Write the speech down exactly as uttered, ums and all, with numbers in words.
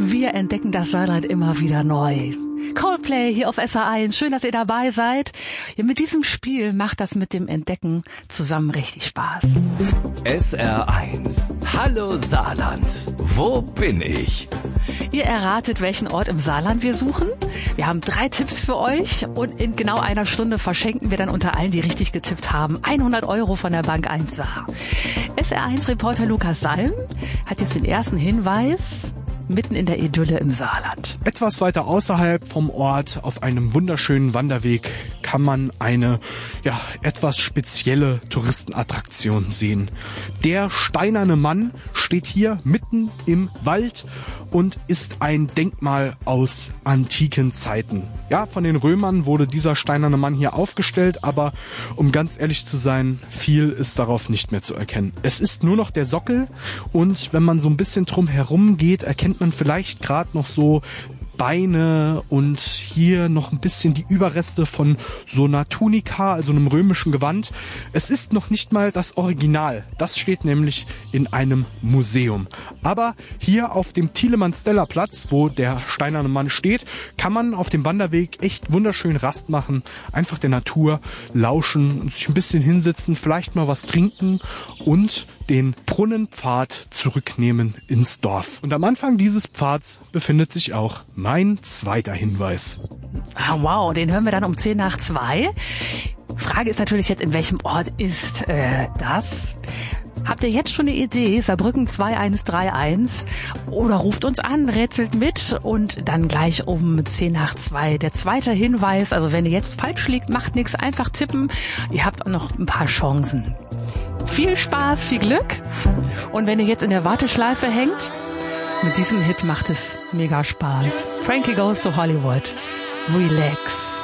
Wir entdecken das Saarland immer wieder neu. Coldplay hier auf S R eins. Schön, dass ihr dabei seid. Ja, mit diesem Spiel macht das mit dem Entdecken zusammen richtig Spaß. S R eins. Hallo Saarland. Wo bin ich? Ihr erratet, welchen Ort im Saarland wir suchen. Wir haben drei Tipps für euch und in genau einer Stunde verschenken wir dann unter allen, die richtig getippt haben, hundert Euro von der Bank eins Saar. S R eins Reporter Lukas Salm hat jetzt den ersten Hinweis. Mitten in der Idylle im Saarland. Etwas weiter außerhalb vom Ort, auf einem wunderschönen Wanderweg, kann man eine ja etwas spezielle Touristenattraktion sehen. Der steinerne Mann steht hier mitten im Wald und ist ein Denkmal aus antiken Zeiten. Ja, von den Römern wurde dieser steinerne Mann hier aufgestellt, aber um ganz ehrlich zu sein, viel ist darauf nicht mehr zu erkennen. Es ist nur noch der Sockel und wenn man so ein bisschen drum herum geht, erkennt man vielleicht gerade noch so Beine und hier noch ein bisschen die Überreste von so einer Tunika, also einem römischen Gewand. Es ist noch nicht mal das Original. Das steht nämlich in einem Museum. Aber hier auf dem Thielemann-Steller-Platz, wo der steinerne Mann steht, kann man auf dem Wanderweg echt wunderschön Rast machen, einfach der Natur lauschen und sich ein bisschen hinsetzen, vielleicht mal was trinken und den Brunnenpfad zurücknehmen ins Dorf. Und am Anfang dieses Pfads befindet sich auch mein zweiter Hinweis. Ah, wow, den hören wir dann um zehn nach zwei. Frage ist natürlich jetzt, in welchem Ort ist äh, das? Habt ihr jetzt schon eine Idee? Saarbrücken zwei eins drei eins oder ruft uns an, rätselt mit und dann gleich um zehn nach zwei der zweite Hinweis. Also wenn ihr jetzt falsch liegt, macht nichts, einfach tippen. Ihr habt auch noch ein paar Chancen. Viel Spaß, viel Glück und wenn ihr jetzt in der Warteschleife hängt, mit diesem Hit macht es mega Spaß. Frankie Goes to Hollywood. Relax.